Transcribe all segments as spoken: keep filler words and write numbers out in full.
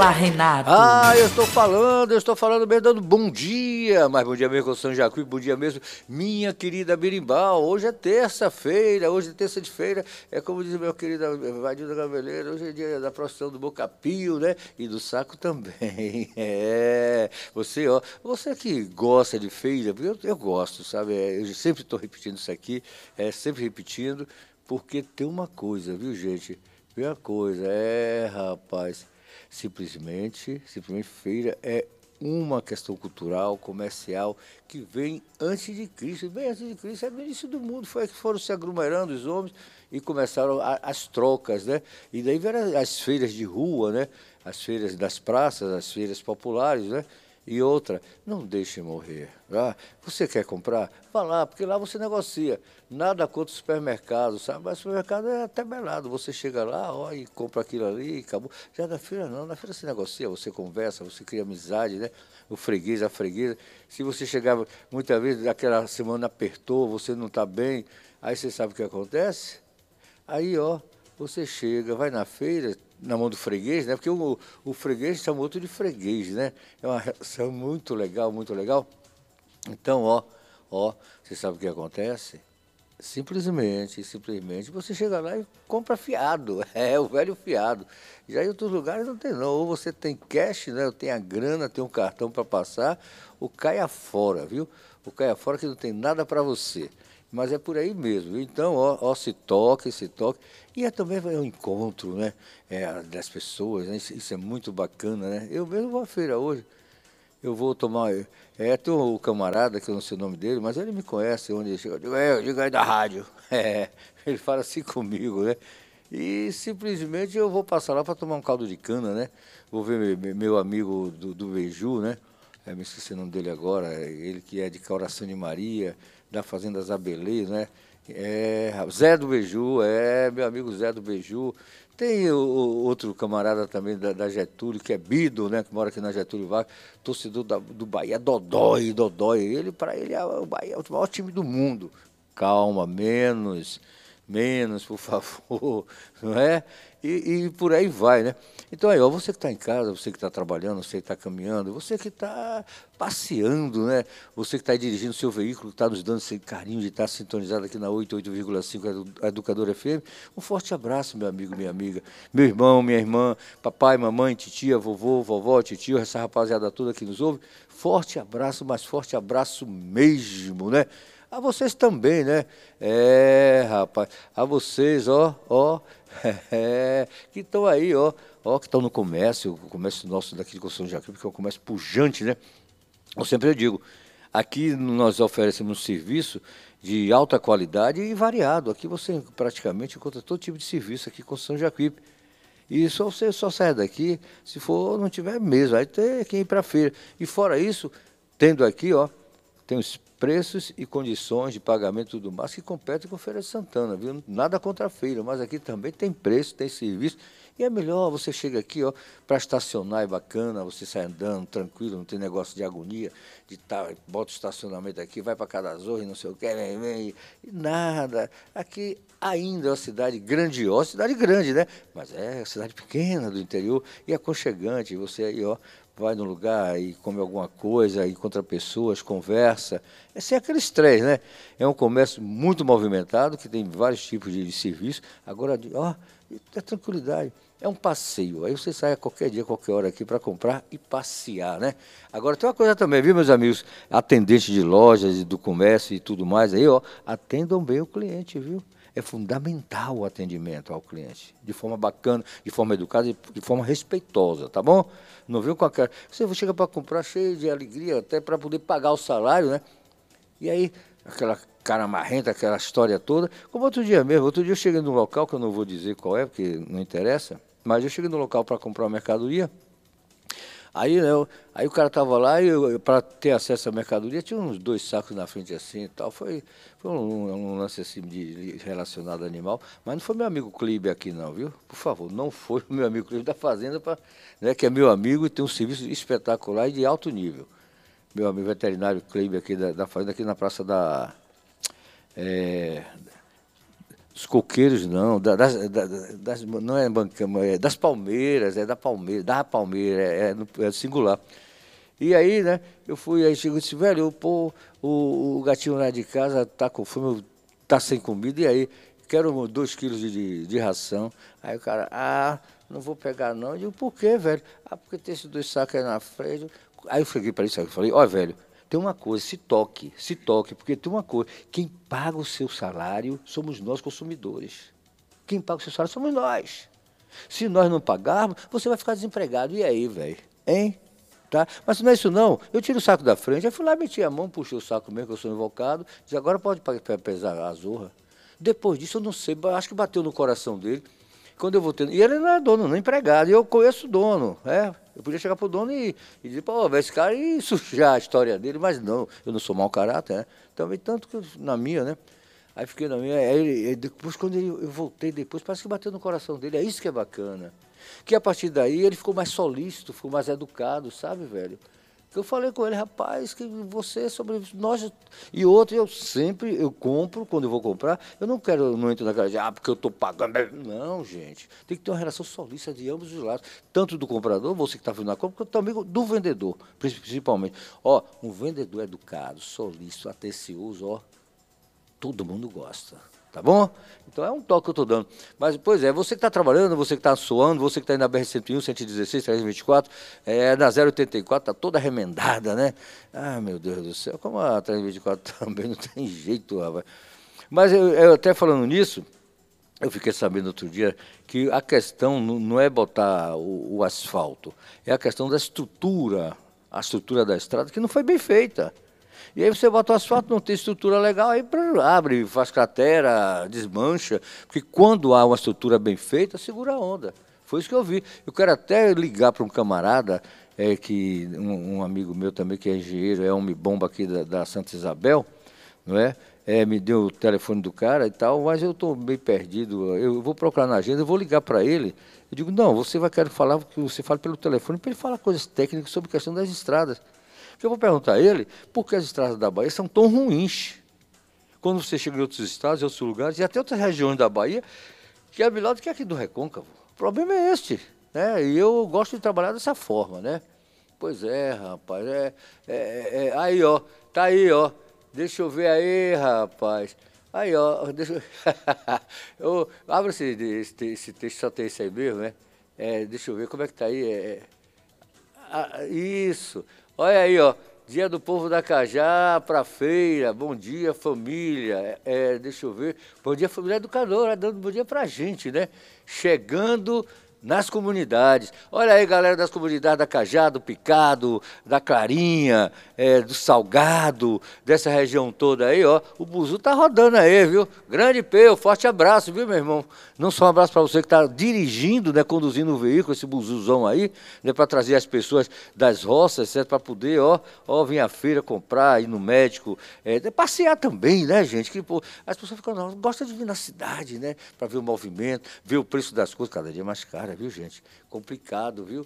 Fala, Renato. Ah, eu estou falando, eu estou falando mesmo, dando bom dia, mas bom dia mesmo com São Jacuípe, bom dia mesmo, minha querida Birimbau. Hoje é terça-feira, hoje é terça de feira, é como diz meu querido Vadilda Gaveleira, hoje é dia da procissão do Bocapio, né? E do saco também. É, você, ó, você que gosta de feira, eu, eu gosto, sabe? É, eu sempre estou repetindo isso aqui, é sempre repetindo, porque tem uma coisa, viu, gente? Tem uma coisa, é, rapaz. Simplesmente, simplesmente feira é uma questão cultural, comercial, que vem antes de Cristo. Bem antes de Cristo, é no início do mundo, foi que foram se aglomerando os homens e começaram a, as trocas, né? E daí vieram as feiras de rua, né? As feiras das praças, as feiras populares, né? E outra, não deixe morrer. Ah, você quer comprar? Vá lá, porque lá você negocia. Nada contra o supermercado, sabe? Mas o supermercado é até belado. Você chega lá, ó, e compra aquilo ali e acabou. Já na feira não, na feira você negocia, você conversa, você cria amizade, né? O freguês, a freguesa. Se você chegava, muitas vezes, aquela semana apertou, você não está bem, aí você sabe o que acontece? Aí, ó, você chega, vai na feira, na mão do freguês, né? Porque o, o freguês chama outro de freguês, né? É uma relação muito legal, muito legal. Então, ó, ó, você sabe o que acontece? Simplesmente, simplesmente, você chega lá e compra fiado, é o velho fiado. Já em outros lugares não tem não, ou você tem cash, né? Tem a grana, tem um cartão para passar, ou caia fora, viu? O caia fora que não tem nada para você. Mas é por aí mesmo. Então, ó, ó, se toque, se toque. E é também um encontro, né? É, das pessoas, né? Isso, isso é muito bacana, né? Eu mesmo vou à feira hoje. Eu vou tomar. É, tem um camarada, que eu não sei o nome dele, mas ele me conhece onde ele chega. Eu digo, é, eu digo aí da rádio. É, ele fala assim comigo, né? E simplesmente eu vou passar lá para tomar um caldo de cana, né? Vou ver meu, meu amigo do, do Beiju, né? É, me esqueci o nome dele agora, ele que é de Coração de Maria, da Fazenda Zabelê, né? É, Zé do Beiju, é, meu amigo Zé do Beiju. Tem o, o outro camarada também da, da Getúlio, que é Bido, né? Que mora aqui na Getúlio Vargas, torcedor da, do Bahia, Dodói, Dodói. Ele, para ele, é o Bahia é o maior time do mundo. Calma, menos, menos, por favor, não é? E, e por aí vai, né? Então aí, ó, você que está em casa, você que está trabalhando, você que está caminhando, você que está passeando, né? Você que está dirigindo o seu veículo, que está nos dando esse carinho de estar sintonizado aqui na oitenta e oito vírgula cinco Educadora F M. Um forte abraço, meu amigo, minha amiga, meu irmão, minha irmã, papai, mamãe, titia, vovô, vovó, titio, essa rapaziada toda que nos ouve. Forte abraço, mas forte abraço mesmo, né? A vocês também, né? É, rapaz, a vocês, ó, ó, é, que estão aí, ó, ó, que estão no comércio, o comércio nosso daqui de São Jacuípe, que é um comércio pujante, né? Eu sempre digo, aqui nós oferecemos um serviço de alta qualidade e variado. Aqui você praticamente encontra todo tipo de serviço aqui com São Jacuípe. E só você só sai daqui se for não tiver mesmo, aí tem que ir para a feira. E fora isso, tendo aqui, ó, tem os preços e condições de pagamento e tudo mais que competem com a Feira de Santana, viu? Nada contra a feira, mas aqui também tem preço, tem serviço. E é melhor, você chega aqui, ó, para estacionar é bacana, você sai andando tranquilo, não tem negócio de agonia, de tá, bota o estacionamento aqui, vai para cada zorra e não sei o que, vem, vem, e nada. Aqui ainda é uma cidade grandiosa, cidade grande, né? Mas é uma cidade pequena do interior e aconchegante. Você aí, ó, vai num lugar e come alguma coisa, encontra pessoas, conversa. É sem aquele estresse, né? É um comércio muito movimentado, que tem vários tipos de, de serviço. Agora, ó, é tranquilidade. É um passeio. Aí você sai a qualquer dia, qualquer hora aqui para comprar e passear, né? Agora tem uma coisa também, viu, meus amigos? Atendentes de lojas, do comércio e tudo mais aí, ó, atendam bem o cliente, viu? É fundamental o atendimento ao cliente, de forma bacana, de forma educada e de forma respeitosa, tá bom? Não viu com aquela... Você chega para comprar cheio de alegria, até para poder pagar o salário, né? E aí, aquela cara marrenta, aquela história toda. Como outro dia mesmo, outro dia eu cheguei num local, que eu não vou dizer qual é, porque não interessa, mas eu cheguei no local para comprar uma mercadoria. Aí, né, eu, aí o cara estava lá e para ter acesso à mercadoria tinha uns dois sacos na frente assim e tal. Foi, foi um, um lance assim de, de relacionado ao animal, mas não foi meu amigo Clibe aqui não, viu? Por favor, não foi o meu amigo Clibe da Fazenda, pra, né, que é meu amigo e tem um serviço espetacular e de alto nível. Meu amigo veterinário Clibe aqui da, da Fazenda, aqui na Praça da... É, Dos coqueiros, não, da- das, da- das, não é banca, é das palmeiras, é da palmeira, da palmeira, é, é no- é singular. E aí, né, eu fui, aí chegou e disse, velho, pô, o, o gatinho lá de casa tá com fome, tá sem comida, e aí, quero dois quilos de, de, de ração. Aí o cara, ah, não vou pegar não. Eu digo, por quê, velho? Ah, porque tem esses dois sacos aí na frente. Aí eu cheguei para ele, eu falei, ó, velho, tem uma coisa, se toque, se toque, porque tem uma coisa, quem paga o seu salário somos nós, consumidores. Quem paga o seu salário somos nós. Se nós não pagarmos, você vai ficar desempregado. E aí, velho? Hein? Tá? Mas não é isso não. Eu tiro o saco da frente, aí fui lá, meti a mão, puxei o saco mesmo, que eu sou invocado, disse, agora pode pa- pa- pesar a zorra. Depois disso, eu não sei, ba- acho que bateu no coração dele. Quando eu voltei, e ele não é dono, não é empregado, e eu conheço o dono, é. Eu podia chegar pro dono e, e dizer, pô, velho, esse cara e sujar a história dele, mas não, eu não sou mau caráter, né? Também tanto que eu- na minha, né? Aí fiquei na minha, aí ele, aí depois quando ele- eu voltei depois, parece que bateu no coração dele, é isso que é bacana. Que a partir daí ele ficou mais solícito, ficou mais educado, sabe, velho? Que eu falei com ele, rapaz, que você sobre nós e outro, eu sempre eu compro quando eu vou comprar, eu não quero, eu não entro naquela de, ah, porque eu estou pagando. Não, gente, tem que ter uma relação solícita de ambos os lados, tanto do comprador, você que está vindo na compra, quanto também do vendedor, principalmente. Ó, um vendedor educado, solícito, atencioso, ó, todo mundo gosta, tá bom? Então é um toque que eu estou dando. Mas, pois é, você que está trabalhando, você que está suando, você que está indo na B R cento e um, cento e dezesseis, trezentos e vinte e quatro, é, na zero oitenta e quatro, está toda remendada, né? Ah, meu Deus do céu, como a trezentos e vinte e quatro também não tem jeito, rapaz. Mas eu, eu até falando nisso, eu fiquei sabendo outro dia que a questão não não é botar o, o asfalto, é a questão da estrutura, a estrutura da estrada, que não foi bem feita. E aí você bota o asfalto, não tem estrutura legal, aí brrr, abre, faz cratera, desmancha, porque quando há uma estrutura bem feita, segura a onda. Foi isso que eu vi. Eu quero até ligar para um camarada, é, que, um, um amigo meu também, que é engenheiro, é homem-bomba aqui da, da Santa Isabel, não é? É, me deu o telefone do cara e tal, mas eu estou meio perdido. Eu vou procurar na agenda, eu vou ligar para ele. Eu digo, não, você vai querer falar, que você fala pelo telefone, para ele falar coisas técnicas sobre a questão das estradas. Porque eu vou perguntar a ele por que as estradas da Bahia são tão ruins. Quando você chega em outros estados, em outros lugares, e até outras regiões da Bahia, que é melhor do que aqui do Recôncavo. O problema é este, né? E eu gosto de trabalhar dessa forma, né? Pois é, rapaz. É, é, é, é, aí, ó. Tá aí, ó. Deixa eu ver aí, rapaz. Aí, ó. Deixa eu... eu, abre esse, esse, esse texto, só tem isso aí mesmo, né? É, deixa eu ver como é que tá aí. É, ah, isso. Olha aí, ó. Dia do Povo da Cajá para feira. Bom dia, família. É, deixa eu ver. Bom dia, família educadora, dando bom dia para a gente, né? Chegando nas comunidades. Olha aí, galera das comunidades da Cajá, do Picado, da Clarinha, é, do Salgado, dessa região toda aí, ó. O buzu tá rodando aí, viu? Grande Peu, forte abraço, viu, meu irmão? Não só um abraço para você que está dirigindo, né, conduzindo o veículo, esse buzuzão aí, né, para trazer as pessoas das roças, certo? Para poder, ó, ó, vir à feira comprar, ir no médico, é, passear também, né, gente? Que, pô, as pessoas ficam, não, gostam de vir na cidade, né? Para ver o movimento, ver o preço das coisas, cada dia mais caro, viu, gente? Complicado, viu?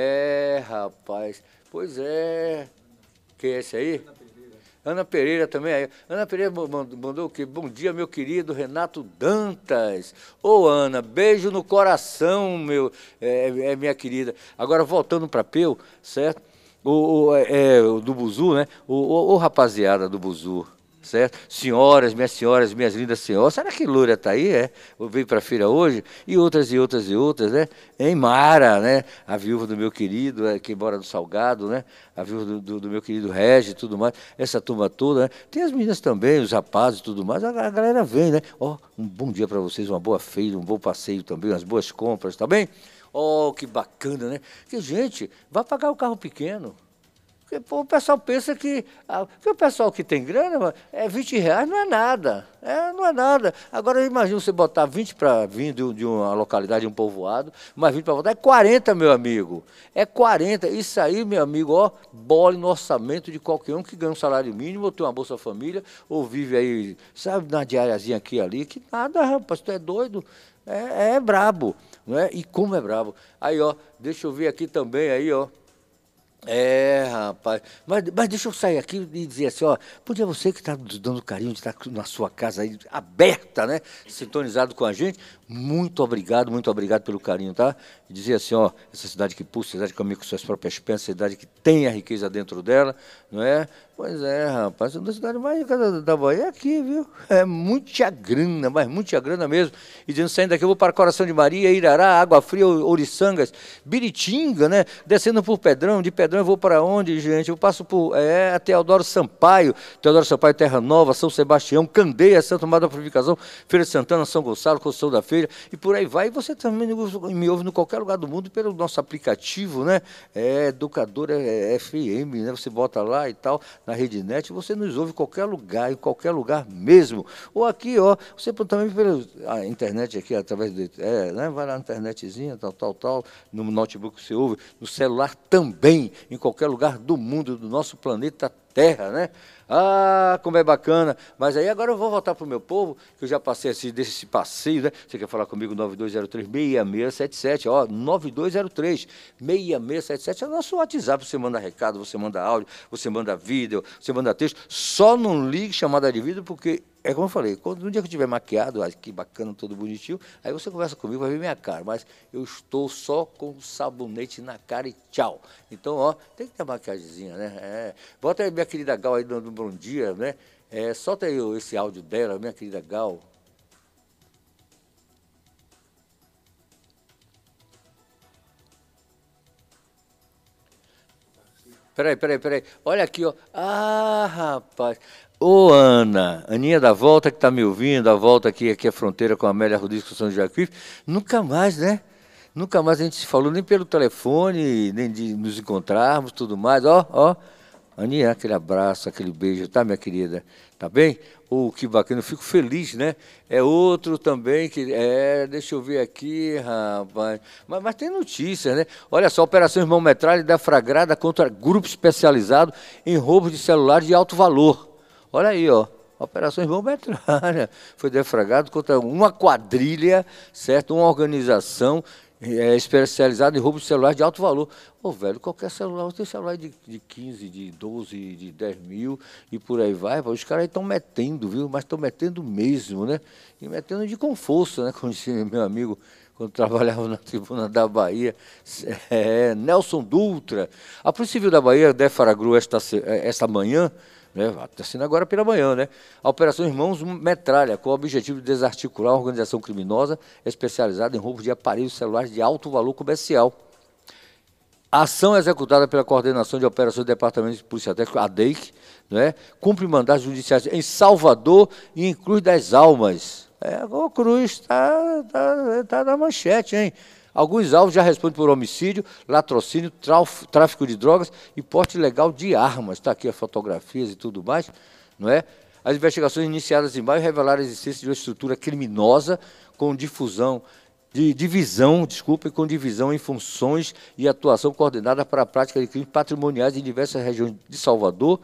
É, rapaz. Pois é. Quem é esse aí? Ana Pereira também aí. Ana Pereira mandou, mandou o quê? Bom dia, meu querido Renato Dantas. Ô, Ana, beijo no coração, meu, é, é minha querida. Agora, voltando para Peu, certo? O, o, é, o do Buzu, né? O, o, o rapaziada do Buzu, certo? Senhoras, minhas senhoras, minhas lindas senhoras. Será que Lúria está aí, é? Veio para a feira hoje? E outras, e outras, e outras, né? Em Mara, né? A viúva do meu querido, é, que mora no Salgado, né? A viúva do, do, do meu querido Regi e tudo mais. Essa turma toda, né? Tem as meninas também, os rapazes e tudo mais. A, a galera vem, né? Ó, um bom dia para vocês, uma boa feira, um bom passeio também, umas boas compras, tá bem? Ó, que bacana, né? Que, gente, vai pagar o carro pequeno. Porque, pô, o pessoal pensa que, ah, que o pessoal que tem grana, mano, é vinte reais não é nada. É, não é nada. Agora, imagina você botar vinte para vir de, de uma localidade, de um povoado, mais vinte para voltar, é quarenta, meu amigo. É quarenta. Isso aí, meu amigo, ó, bole no orçamento de qualquer um que ganha um salário mínimo, ou tem uma Bolsa Família, ou vive aí, sabe, na diariazinha aqui e ali, que nada, rapaz, tu é doido. É, é brabo, não é? E como é brabo. Aí, ó, deixa eu ver aqui também, aí, ó. É, rapaz. Mas, mas deixa eu sair aqui e dizer assim, ó, podia você que está nos dando carinho de estar na sua casa aí, aberta, né? Sintonizado com a gente. Muito obrigado, muito obrigado pelo carinho, tá? E dizer assim, ó, essa cidade que pulsa, cidade que caminha com suas próprias pernas, cidade que tem a riqueza dentro dela, não é? Pois é, rapaz, uma das cidades mais ricas da, da Bahia é aqui, viu? É muita grana, mas muita grana mesmo. E dizendo, saindo daqui, eu vou para Coração de Maria, Irará, Água Fria, Oriçangas, Biritinga, né? Descendo por Pedrão, de Pedrão eu vou para onde, gente? Eu passo por é, Teodoro Sampaio, Teodoro Sampaio, Terra Nova, São Sebastião, Candeia, Santo Amaro da Purificação, Feira de Santana, São Gonçalo, Construção da Feira, e por aí vai. E você também me ouve em qualquer lugar do mundo pelo nosso aplicativo, né? É Educadora F M, né? Você bota lá e tal, na RedeNet, você nos ouve em qualquer lugar, em qualquer lugar mesmo. Ou aqui, ó, você também pela internet aqui, através de, é, né? Vai lá na internetzinha, tal, tal, tal, no notebook você ouve, no celular também, em qualquer lugar do mundo, do nosso planeta Terra, né? Ah, como é bacana. Mas aí agora eu vou voltar para o meu povo, que eu já passei esse, desse passeio, né? Você quer falar comigo? nove dois zero três, seis seis sete sete, ó, nove dois zero três, seis seis sete sete é o nosso WhatsApp. Você manda recado, você manda áudio, você manda vídeo, você manda texto. Só não ligue chamada de vídeo, porque é como eu falei, quando, no dia que eu estiver maquiado, olha que bacana, todo bonitinho, aí você conversa comigo, vai ver minha cara, mas eu estou só com sabonete na cara e tchau. Então, ó, tem que ter maquiagemzinha, né? É. Bota aí minha querida Gal aí dando um bom dia, né? É, solta aí esse áudio dela, minha querida Gal. Peraí, peraí, peraí. Olha aqui, ó. Ah, rapaz. Ô, Ana, Aninha da Volta, que está me ouvindo, a volta aqui, aqui é a fronteira com a Amélia Rodrigues, com São Jacuípe. Nunca mais, né? Nunca mais a gente se falou nem pelo telefone, nem de nos encontrarmos, tudo mais. Ó, ó. Aninha, aquele abraço, aquele beijo, tá, minha querida? Tá bem? Oh, que bacana, eu fico feliz, né? É outro também que. É, deixa eu ver aqui, rapaz. Mas, mas tem notícias, né? Olha só, Operação Irmão Metralha deflagrada contra grupo especializado em roubo de celulares de alto valor. Olha aí, ó. Operação Irmão Metralha foi deflagrado contra uma quadrilha, certo? Uma organização é, especializada em roubo de celular de alto valor. Ô, velho, qualquer celular, tem celular de, de quinze, de doze, de dez mil e por aí vai. Os caras estão metendo, viu? Mas estão metendo mesmo, né? E metendo de com força, né? Como disse meu amigo quando trabalhava na Tribuna da Bahia, é, Nelson Dutra. A Polícia Civil da Bahia deflagrou esta, esta manhã, né, está sendo agora pela manhã, né, a Operação Irmãos Metralha, com o objetivo de desarticular uma organização criminosa especializada em roubo de aparelhos celulares de alto valor comercial. A ação é executada pela Coordenação de Operações do Departamento de Polícia Técnica, a D E I C, né, cumpre mandados judiciais em Salvador e em Cruz das Almas. É, o Cruz está tá, tá na manchete, hein? Alguns alvos já respondem por homicídio, latrocínio, tráfico de drogas e porte ilegal de armas. Está aqui as fotografias e tudo mais, não é? As investigações iniciadas em maio revelaram a existência de uma estrutura criminosa com difusão, de divisão, desculpa, com divisão em funções e atuação coordenada para a prática de crimes patrimoniais em diversas regiões de Salvador,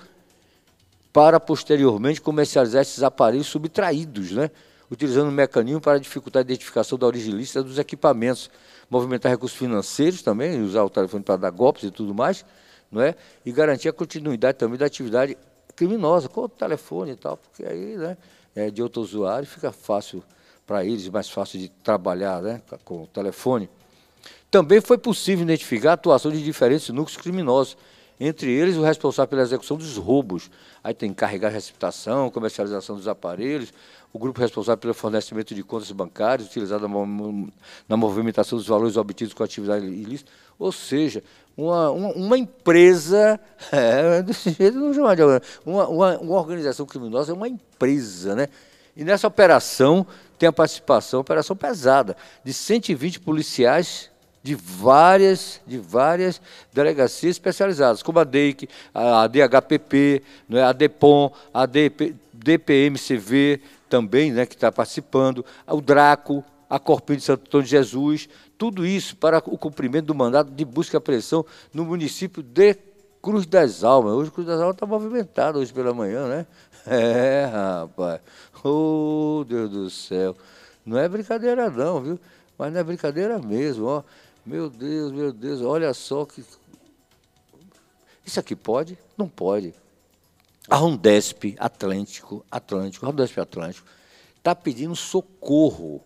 para posteriormente comercializar esses aparelhos subtraídos, né? Utilizando um mecanismo para dificultar a identificação da origem ilícita dos equipamentos, movimentar recursos financeiros também, usar o telefone para dar golpes e tudo mais, não é? E garantir a continuidade também da atividade criminosa com o telefone e tal, porque aí, né, é, de outro usuário fica fácil para eles, mais fácil de trabalhar, né, com o telefone. Também foi possível identificar a atuação de diferentes núcleos criminosos, entre eles o responsável pela execução dos roubos. Aí tem carregar receptação, comercialização dos aparelhos, o grupo responsável pelo fornecimento de contas bancárias, utilizado na movimentação dos valores obtidos com atividade ilícita. Ou seja, uma, uma, uma empresa, é, desse jeito não chamar de uma, uma, uma organização criminosa é uma empresa, né? E nessa operação tem a participação, operação pesada, de cento e vinte policiais de várias, de várias delegacias especializadas, como a D E I C, a D H P P, né, a DEPOM, a D P M C V também, né, que está participando, o DRACO, a Corpinha de Santo Antônio de Jesus, tudo isso para o cumprimento do mandato de busca e apreensão no município de Cruz das Almas. Hoje Cruz das Almas está movimentado, hoje pela manhã, né? É, rapaz. Oh, Deus do céu. Não é brincadeira não, viu? Mas não é brincadeira mesmo, ó. Meu Deus, meu Deus, olha só que... Isso aqui pode? Não pode. A Rondesp Atlântico, Atlântico, a Rondesp Atlântico, está pedindo socorro.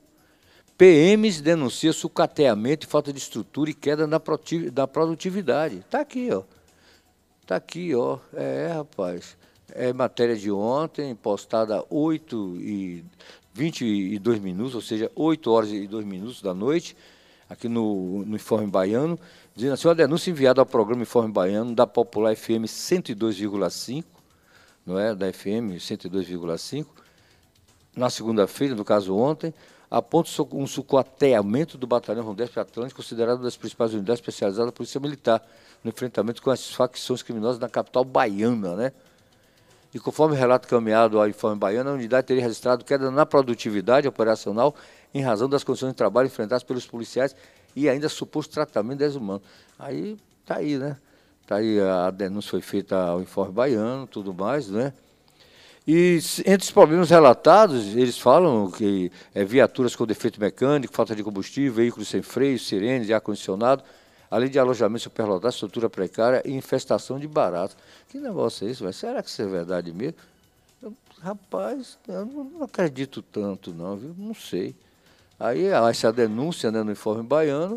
P Ms denunciam sucateamento e falta de estrutura e queda na produtividade. Está aqui, ó. Está aqui, ó. É, rapaz. É matéria de ontem, postada oito e vinte e dois minutos, ou seja, oito horas e dois minutos da noite, aqui no, no Informe Baiano, dizendo assim, uma denúncia enviada ao programa Informe Baiano da Popular F M cento e dois vírgula cinco, não é? Da F M cento e dois vírgula cinco, na segunda-feira, no caso ontem, aponta um sucateamento do Batalhão Rondesp Atlântico, considerado uma das principais unidades especializadas da Polícia Militar, no enfrentamento com as facções criminosas na capital baiana, né? E conforme relato caminhado ao Informe Baiano, a unidade teria registrado queda na produtividade operacional em razão das condições de trabalho enfrentadas pelos policiais e ainda suposto tratamento desumano. Aí, tá aí, né? Tá aí, a denúncia foi feita ao Informe Baiano, tudo mais, né? E entre os problemas relatados, eles falam que é, viaturas com defeito mecânico, falta de combustível, veículos sem freio, sirenes e ar-condicionado, além de alojamento superlotado, estrutura precária e infestação de baratas. Que negócio é isso, velho? Será que isso é verdade mesmo? Eu, rapaz, eu não, não acredito tanto, não, viu? Não sei. Aí há essa denúncia, né, no Informe Baiano,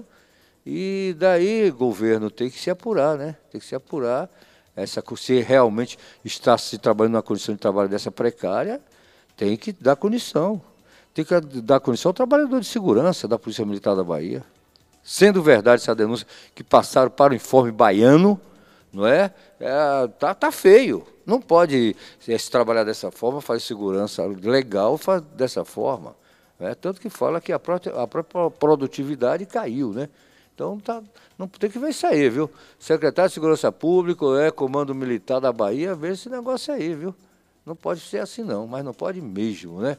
e daí o governo tem que se apurar, né? Tem que se apurar. Essa, se realmente está se trabalhando numa condição de trabalho dessa precária, tem que dar condição. Tem que dar condição ao trabalhador de segurança da Polícia Militar da Bahia. Sendo verdade essa denúncia que passaram para o Informe Baiano, não é? é tá, tá feio. Não pode se trabalhar dessa forma, fazer segurança legal faz dessa forma. Né? Tanto que fala que a própria, a própria produtividade caiu, né? Então, tá, não tem que ver isso aí, viu? Secretário de Segurança Pública, é, Comando Militar da Bahia, vê esse negócio aí, viu? Não pode ser assim, não, mas não pode mesmo, né?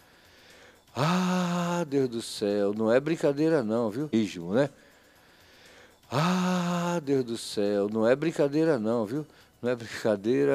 Ah, Deus do céu, não é brincadeira não, viu? Mesmo, né? Ah, Deus do céu, não é brincadeira não, viu? Não é brincadeira.